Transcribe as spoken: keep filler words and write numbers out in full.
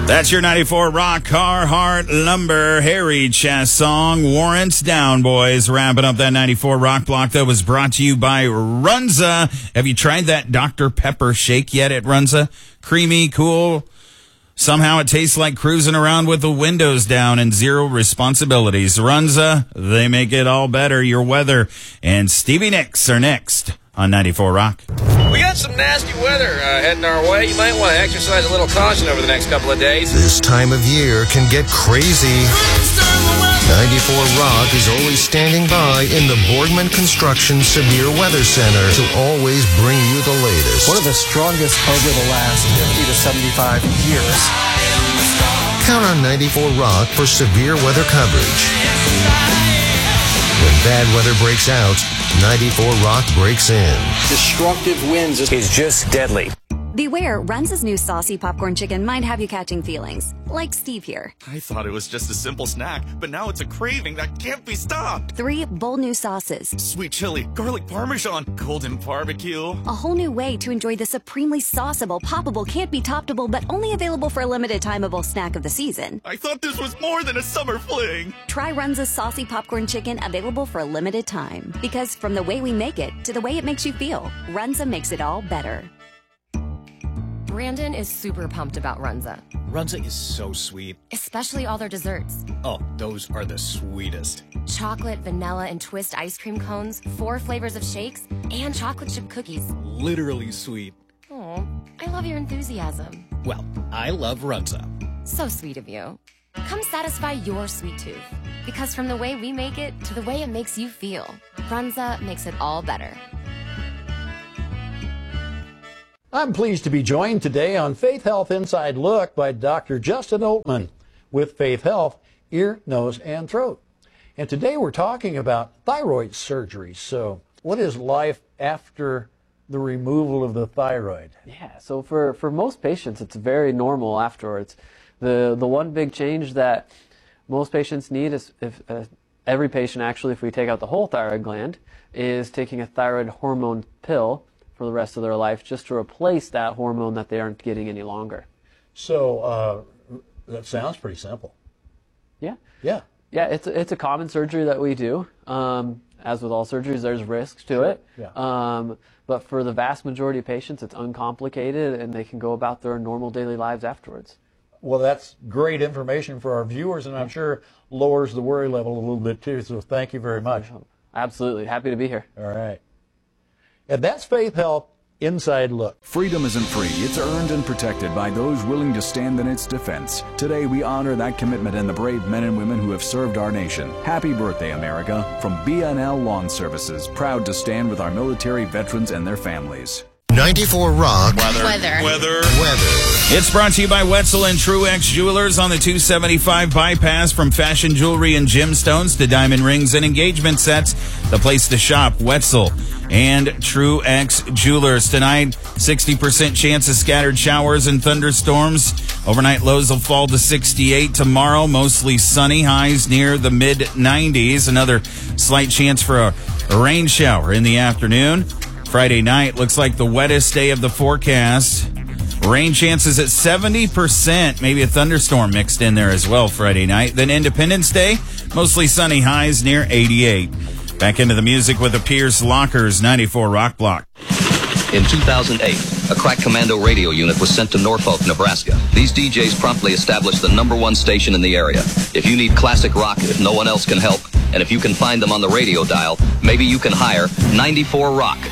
That's your ninety-four Rock Carhartt Lumber Harry Chess song, Warrants Down, boys. Wrapping up that ninety-four Rock block that was brought to you by Runza. Have you tried that Doctor Pepper shake yet at Runza? Creamy, cool. Somehow it tastes like cruising around with the windows down and zero responsibilities. Runza, they make it all better. Your weather and Stevie Nicks are next on ninety-four Rock. We got some nasty weather uh, heading our way. You might want to exercise a little caution over the next couple of days. This time of year can get crazy. ninety-four Rock is always standing by in the Boardman Construction Severe Weather Center to always bring you the latest. One of the strongest over the last fifty to seventy-five years. Count on ninety-four Rock for severe weather coverage. When bad weather breaks out, ninety-four Rock breaks in. Destructive winds is just deadly. Beware, Runza's new saucy popcorn chicken might have you catching feelings. Like Steve here. I thought it was just a simple snack, but now it's a craving that can't be stopped. Three bold new sauces. Sweet chili, garlic parmesan, golden barbecue. A whole new way to enjoy the supremely sauceable, poppable, can't-be-toppable, but only available for a limited timeable snack of the season. I thought this was more than a summer fling. Try Runza's saucy popcorn chicken, available for a limited time. Because from the way we make it to the way it makes you feel, Runza makes it all better. Brandon is super pumped about Runza. Runza is so sweet. Especially all their desserts. Oh, those are the sweetest. Chocolate, vanilla, and twist ice cream cones, four flavors of shakes, and chocolate chip cookies. Literally sweet. Oh, I love your enthusiasm. Well, I love Runza. So sweet of you. Come satisfy your sweet tooth. Because from the way we make it to the way it makes you feel, Runza makes it all better. I'm pleased to be joined today on Faith Health Inside Look by Doctor Justin Oltman with Faith Health, Ear, Nose, and Throat. And today we're talking about thyroid surgery. So what is life after the removal of the thyroid? Yeah, so for, for most patients, it's very normal afterwards. The, the one big change that most patients need is, if uh, every patient actually, if we take out the whole thyroid gland, is taking a thyroid hormone pill for the rest of their life, just to replace that hormone that they aren't getting any longer. So uh, that sounds pretty simple. Yeah. Yeah. Yeah, it's a, it's a common surgery that we do. Um, as with all surgeries, there's risks to it. Yeah. Um, but for the vast majority of patients, it's uncomplicated, and they can go about their normal daily lives afterwards. Well, that's great information for our viewers, and I'm sure lowers the worry level a little bit too. So thank you very much. Absolutely. Happy to be here. All right. And that's Faith Health Inside Look. Freedom isn't free. It's earned and protected by those willing to stand in its defense. Today, we honor that commitment and the brave men and women who have served our nation. Happy birthday, America. From B N L Lawn Services, proud to stand with our military veterans and their families. ninety-four Rock. Weather. Weather. Weather. Weather. It's brought to you by Wetzel and Truex Jewelers on the two seventy-five bypass. From fashion jewelry and gemstones to diamond rings and engagement sets, the place to shop, Wetzel and Truex Jewelers. Tonight, sixty percent chance of scattered showers and thunderstorms. Overnight lows will fall to sixty-eight. Tomorrow, mostly sunny, highs near the mid nineties. Another slight chance for a, a rain shower in the afternoon. Friday night looks like the wettest day of the forecast. Rain chances at seventy percent, maybe a thunderstorm mixed in there as well Friday night. Then Independence Day, mostly sunny, highs near eighty-eight. Back into the music with the Pierce Lockers ninety-four Rock Block. In two thousand eight, a crack commando radio unit was sent to Norfolk, Nebraska. These D Js promptly established the number one station in the area. If you need classic rock, if no one else can help, and if you can find them on the radio dial, maybe you can hire ninety-four Rock.